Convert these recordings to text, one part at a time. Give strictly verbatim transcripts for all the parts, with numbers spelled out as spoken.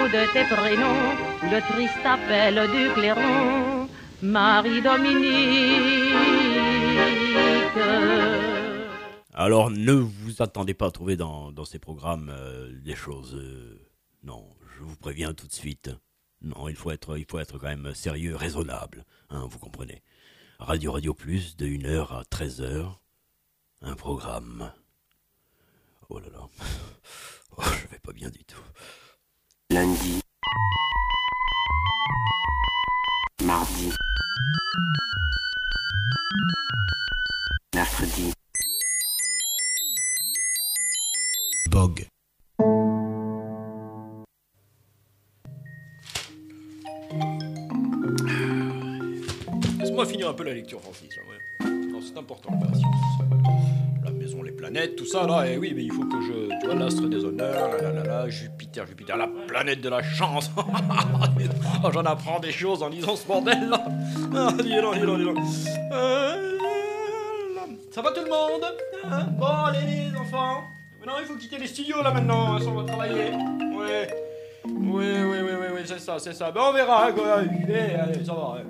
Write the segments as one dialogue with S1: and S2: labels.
S1: de tes prénoms, le triste appel du clairon, Marie-Dominique.
S2: Alors ne vous attendez pas à trouver dans, dans ces programmes euh, des choses... Euh, non, je vous préviens tout de suite. Non, il faut être, il faut être quand même sérieux, raisonnable, hein, vous comprenez. Radio Radio Plus, de une heure à treize heures, un programme. Oh là là, oh, je vais pas bien du tout.
S3: Lundi, mardi, mercredi,
S2: Bog.
S4: Laisse-moi finir un peu la lecture, Francis. Là, ouais. Non, c'est important, la science. La maison, les planètes, tout ça, là. Et oui, mais il faut que je... Tu vois, l'astre des honneurs, là, là, là, là, Jupiter, Jupiter, la planète de la chance. Oh, j'en apprends des choses en lisant ce bordel, là. Ah, dis donc, dis donc, dis donc. Euh, là. Ça va tout le monde, hein? Bon, allez, les enfants. Non, il faut quitter les studios, là, maintenant, hein, si on va travailler. Ouais. Oui, oui, oui, oui, oui, c'est ça, c'est ça. Ben, on verra, hein, quoi. Allez, allez, ça va, ouais.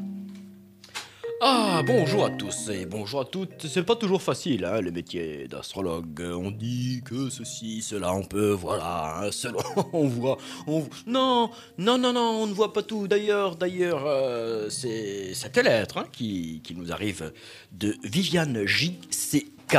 S4: Ah, bonjour à tous et bonjour à toutes. C'est pas toujours facile, hein, le métier d'astrologue. On dit que ceci, cela, on peut, voilà, hein, selon, on voit, on... Non, non, non, non, on ne voit pas tout. D'ailleurs, d'ailleurs, euh, c'est cette lettre hein, qui, qui nous arrive de Viviane J C K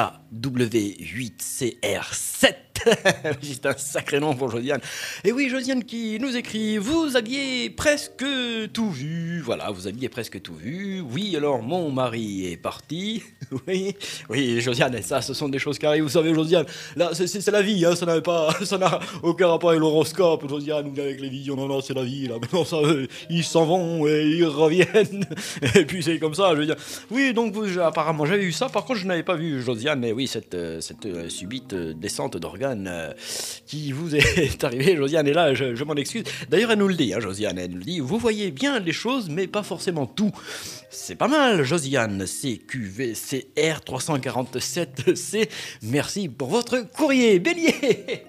S4: W huit C R sept. C'est un sacré nom pour Josiane. Et oui, Josiane qui nous écrit: vous aviez presque tout vu. Voilà, vous aviez presque tout vu. Oui, alors mon mari est parti. Oui, oui, Josiane, et ça, ce sont des choses qui arrivent. Vous savez, Josiane, là, c'est, c'est, c'est la vie, hein, ça n'a pas, ça n'a aucun rapport avec l'horoscope, Josiane, ou avec les visions. Non, non, c'est la vie, là. Maintenant, ça, euh, ils s'en vont et ils reviennent. Et puis, c'est comme ça, je veux dire. Oui, donc, vous, apparemment, j'avais vu ça. Par contre, je n'avais pas vu, Josiane, mais oui, cette, cette euh, subite euh, descente d'organes euh, qui vous est arrivée, Josiane. Et là, je, je m'en excuse. D'ailleurs, elle nous le dit, hein, Josiane, elle nous le dit. Vous voyez bien les choses, mais pas forcément tout. C'est pas mal, Josiane. C Q V C R trois cent quarante-sept C. Merci pour votre courrier, Bélier.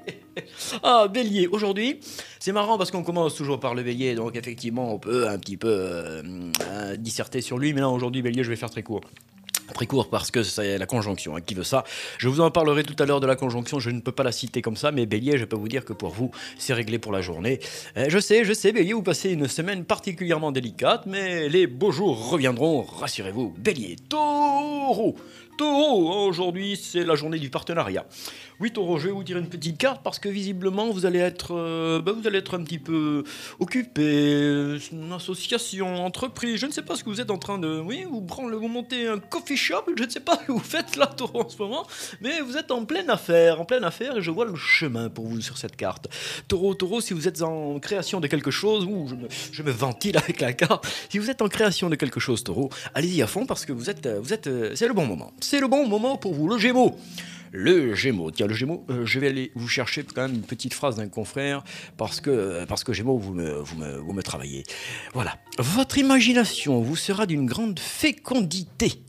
S4: Ah, Bélier, aujourd'hui, c'est marrant parce qu'on commence toujours par le Bélier, donc effectivement, on peut un petit peu euh, euh, disserter sur lui, mais là, aujourd'hui, Bélier, je vais faire très court. Très court parce que c'est la conjonction hein, qui veut ça. Je vous en parlerai tout à l'heure de la conjonction, je ne peux pas la citer comme ça, mais Bélier, je peux vous dire que pour vous, c'est réglé pour la journée. Euh, je sais, je sais, Bélier, vous passez une semaine particulièrement délicate, mais les beaux jours reviendront, rassurez-vous. Bélier, Taureau, Taureau, aujourd'hui, c'est la journée du partenariat. Oui, Taureau, je vais vous tirer une petite carte parce que visiblement, vous allez être, euh, bah, vous allez être un petit peu occupé, une association, entreprise, je ne sais pas ce que vous êtes en train de... Oui, vous, prendre, vous montez un coffee shop, je ne sais pas ce que vous faites là, Taureau, en ce moment, mais vous êtes en pleine affaire, en pleine affaire, et je vois le chemin pour vous sur cette carte. Taureau, Taureau, si vous êtes en création de quelque chose, ouh, je me, je me ventile avec la carte, si vous êtes en création de quelque chose, Taureau, allez-y à fond parce que vous êtes, vous êtes, c'est le bon moment. C'est le bon moment pour vous, le Gémeaux. Le Gémeaux, tiens le Gémeaux, euh, je vais aller vous chercher quand même une petite phrase d'un confrère parce que, parce que Gémeaux, vous me, vous, me, vous me travaillez. Voilà, votre imagination vous sera d'une grande fécondité.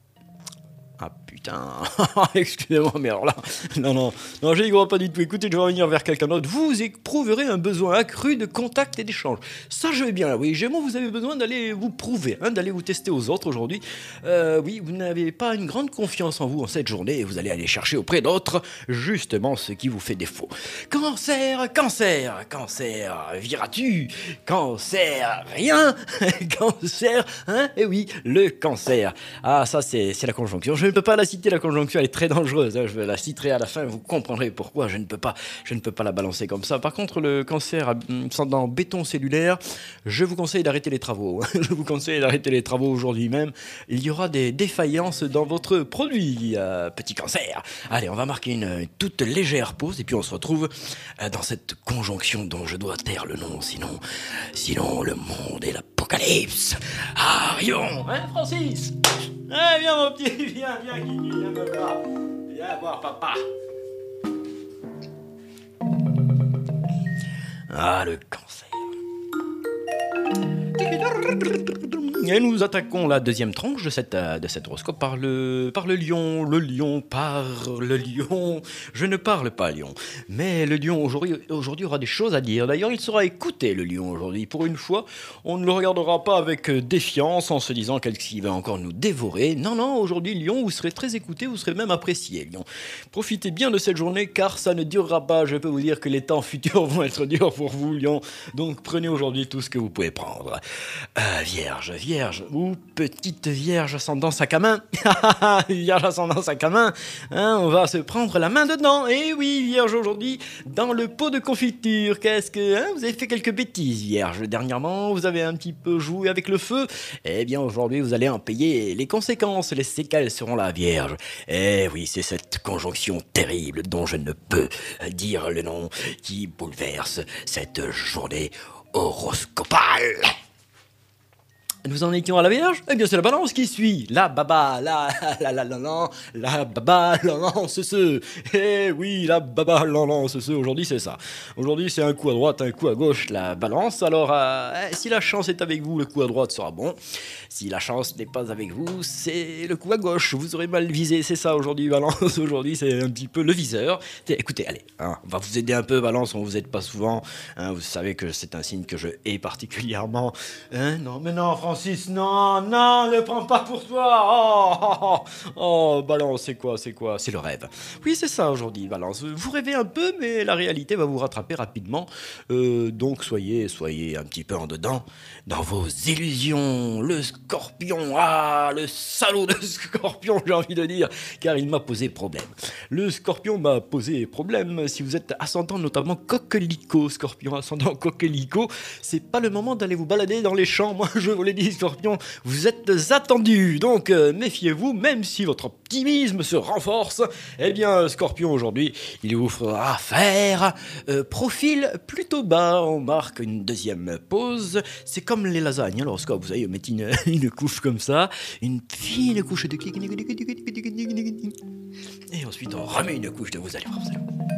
S4: Ah putain, excusez-moi, mais alors là, non, non, non, je n'y crois pas du tout. Écoutez, je vais revenir vers quelqu'un d'autre. Vous éprouverez un besoin accru de contact et d'échange. Ça, je vais bien là, oui. Gémeaux, vous avez besoin d'aller vous prouver, hein, d'aller vous tester aux autres aujourd'hui. Euh, oui, vous n'avez pas une grande confiance en vous en cette journée et vous allez aller chercher auprès d'autres justement ce qui vous fait défaut. Cancer, cancer, cancer, viras-tu? Cancer, rien. Cancer, hein? Eh oui, le cancer. Ah, ça, c'est, c'est la conjonction. Je ne peux pas la citer, la conjonction, elle est très dangereuse. Hein. Je la citerai à la fin, vous comprendrez pourquoi. Je ne peux pas, je ne peux pas la balancer comme ça. Par contre, le cancer ascendant béton cellulaire, je vous conseille d'arrêter les travaux. Je vous conseille d'arrêter les travaux aujourd'hui même. Il y aura des défaillances dans votre produit, euh, petit cancer. Allez, on va marquer une, une toute légère pause et puis on se retrouve euh, dans cette conjonction dont je dois taire le nom, sinon, sinon le monde est l'apocalypse. Arrivons, hein, Francis? Eh, viens mon petit, viens, viens Kiki, viens me voir. Viens voir papa. Ah, le cancer. et nous attaquons la deuxième tranche de cette, de cet horoscope par le, par le lion. Le lion, par le lion. Je ne parle pas lion. Mais le lion aujourd'hui, aujourd'hui aura des choses à dire. D'ailleurs, il sera écouté, le lion, aujourd'hui. Pour une fois, on ne le regardera pas avec défiance en se disant qu'il va encore nous dévorer. Non, non, aujourd'hui, lion, vous serez très écouté, vous serez même apprécié, lion. Profitez bien de cette journée, car ça ne durera pas. Je peux vous dire que les temps futurs vont être durs pour vous, lion. Donc, prenez aujourd'hui tout ce que vous pouvez prendre. Euh, vierge, vierge, ou petite vierge ascendant sac à main. Vierge ascendant sac à main, hein, on va se prendre la main dedans. Et oui, vierge, aujourd'hui, dans le pot de confiture, qu'est-ce que... Hein, vous avez fait quelques bêtises, vierge. Dernièrement, vous avez un petit peu joué avec le feu. Eh bien, aujourd'hui, vous allez en payer les conséquences. Les séquelles seront là, vierge. Eh oui, c'est cette conjonction terrible dont je ne peux dire le nom qui bouleverse cette journée horoscopale. Nous en étions à la Vierge. Eh bien, c'est la Balance qui suit. La baba, la la la la la, la baba, la lance ce. Eh oui, la baba, la lance ce. Aujourd'hui, c'est ça. Aujourd'hui, c'est un coup à droite, un coup à gauche, la Balance. Alors, euh, si la chance est avec vous, le coup à droite sera bon. Si la chance n'est pas avec vous, c'est le coup à gauche. Vous aurez mal visé, c'est ça aujourd'hui, Balance. Aujourd'hui, c'est un petit peu le viseur. Écoutez, allez, hein, on va vous aider un peu, Balance. On vous aide pas souvent. Hein, vous savez que c'est un signe que je hais particulièrement. Hein, non, mais non, Francis. Francis, non, non, ne prends pas pour toi. Oh, oh, oh, oh, Balance, c'est quoi, c'est quoi? C'est le rêve. Oui, c'est ça aujourd'hui, Balance. Vous rêvez un peu, mais la réalité va vous rattraper rapidement. Euh, donc soyez, soyez un petit peu en dedans dans vos illusions. Le Scorpion, ah, le salaud de Scorpion, j'ai envie de dire, car il m'a posé problème. Le Scorpion m'a posé problème. Si vous êtes ascendant, notamment coquelicot, Scorpion ascendant coquelicot, c'est pas le moment d'aller vous balader dans les champs. Moi, je vous l'ai dit, Scorpion, vous êtes attendus, donc euh, méfiez-vous, même si votre optimisme se renforce. Eh bien, Scorpion, aujourd'hui, il vous faudra faire euh, profil plutôt bas. On marque une deuxième pause. C'est comme les lasagnes, alors, vous savez, mettez une, une couche comme ça, une fine couche de... Et ensuite, on remet une couche de... Vous allez voir, vous allez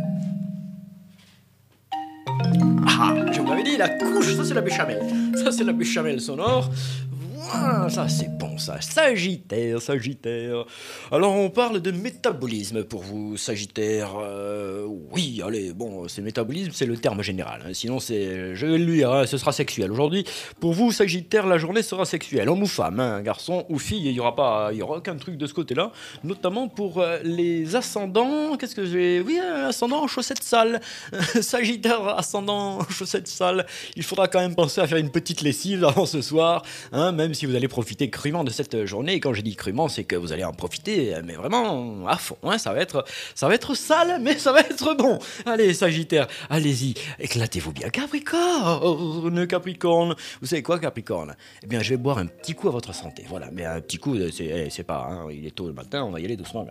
S4: voir. Ah, je vous l'avais dit, la couche, ça c'est la béchamel. Ça c'est la béchamel sonore. Voilà, ça c'est bon ça. Sagittaire, Sagittaire. Alors on parle de métabolisme pour vous, Sagittaire. Euh, oui, allez, bon, c'est métabolisme, c'est le terme général. Hein. Sinon c'est, je vais le lire, hein, ce sera sexuel. Aujourd'hui, pour vous, Sagittaire, la journée sera sexuelle. Homme ou femme, hein, garçon ou fille, il n'y aura pas, il y aura aucun truc de ce côté-là. Notamment pour euh, les ascendants. Qu'est-ce que j'ai? Oui, un ascendant en chaussettes sales. Sagittaire, ascendant en chaussettes sales. Il faudra quand même penser à faire une petite lessive avant ce soir, hein, même si vous allez profiter crûment de cette journée. Et quand je dis crûment, c'est que vous allez en profiter, mais vraiment à fond. Hein. Ça va être, ça va être sale, mais ça va être bon. Allez, Sagittaire, allez-y, éclatez-vous bien. Capricorne, Capricorne. Vous savez quoi, Capricorne? Eh bien, je vais boire un petit coup à votre santé. Voilà, mais un petit coup, c'est, c'est pas. Hein, il est tôt le matin, on va y aller doucement.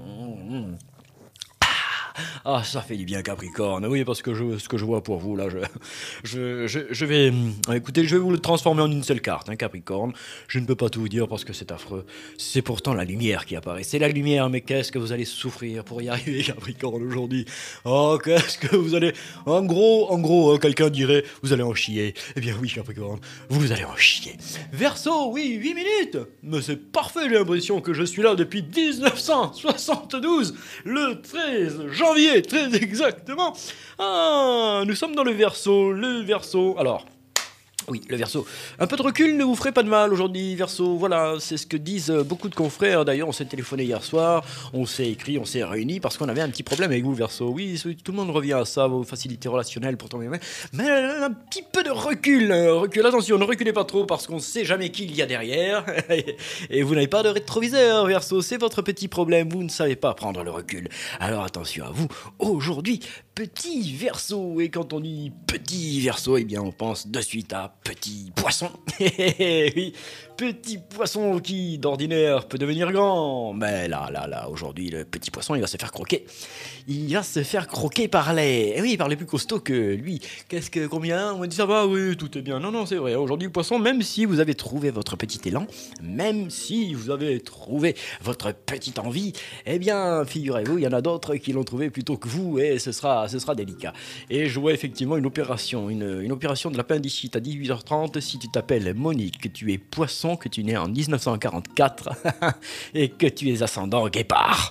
S4: Ah, ça fait du bien, Capricorne. Oui, parce que je, ce que je vois pour vous, là, je, je, je, je vais... Écoutez, je vais vous le transformer en une seule carte, hein, Capricorne. Je ne peux pas tout vous dire parce que c'est affreux. C'est pourtant la lumière qui apparaît. C'est la lumière, mais qu'est-ce que vous allez souffrir pour y arriver, Capricorne, aujourd'hui? Oh, qu'est-ce que vous allez... En gros, en gros, hein, quelqu'un dirait, vous allez en chier. Eh bien oui, Capricorne, vous allez en chier. Verseau, oui, huit minutes. Mais c'est parfait, j'ai l'impression que je suis là depuis dix-neuf cent soixante-douze, le treize janvier, très exactement. Ah, nous sommes dans le Verseau, le Verseau. Alors... Oui, le Verseau. Un peu de recul ne vous ferait pas de mal aujourd'hui, Verseau. Voilà, c'est ce que disent beaucoup de confrères. D'ailleurs, on s'est téléphoné hier soir, on s'est écrit, on s'est réunis parce qu'on avait un petit problème avec vous, Verseau. Oui, tout le monde revient à ça, vos facilités relationnelles, pourtant. Mais, mais un petit peu de recul. Recul, attention, ne reculez pas trop parce qu'on ne sait jamais qui il y a derrière. Et vous n'avez pas de rétroviseur, Verseau. C'est votre petit problème. Vous ne savez pas prendre le recul. Alors attention à vous. Aujourd'hui, petit Verseau. Et quand on dit petit Verseau, eh bien, on pense de suite à petit poisson. Oui, petit poisson qui d'ordinaire peut devenir grand, mais là là là aujourd'hui le petit poisson il va se faire croquer il va se faire croquer par les, oui, par les plus costauds que lui. Qu'est-ce que, combien? On m'a dit ça va, Ah oui, tout est bien. Non, non, c'est vrai. Aujourd'hui, poisson, même si vous avez trouvé votre petit élan, même si vous avez trouvé votre petite envie, eh bien, figurez-vous, il y en a d'autres qui l'ont trouvé plutôt que vous, et ce sera, ce sera délicat. Et je vois effectivement une opération, une, une opération de l'appendicite à dix-huit heures trente. Si tu t'appelles Monique, que tu es poisson, que tu es né en dix-neuf cent quarante-quatre et que tu es ascendant guépard.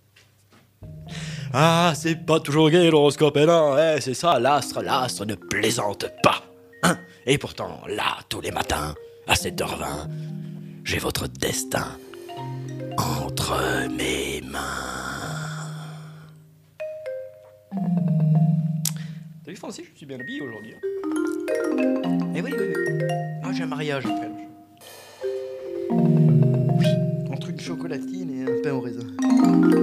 S4: Ah, c'est pas toujours gai l'horoscope, eh non, eh, c'est ça, l'astre, l'astre ne plaisante pas. Hein. Et pourtant, là, tous les matins, à sept heures vingt, j'ai votre destin entre mes mains. T'as vu, Francis, je suis bien habillé aujourd'hui. Hein. Eh oui, oui, oui. Ah, j'ai un mariage après. Oui, entre une chocolatine et un pain au raisin.